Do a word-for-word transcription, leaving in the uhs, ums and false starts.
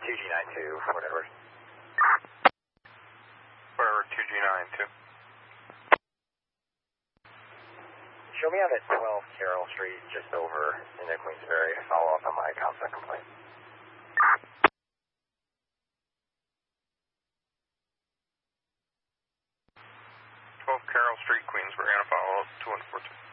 two G nine two, whatever. Whatever, two G nine two. Show me on at twelve Carroll Street, just over in the Queensbury. Follow up on my ComSec complaint. twelve Carroll Street, Queensbury, and a follow up, two one four two.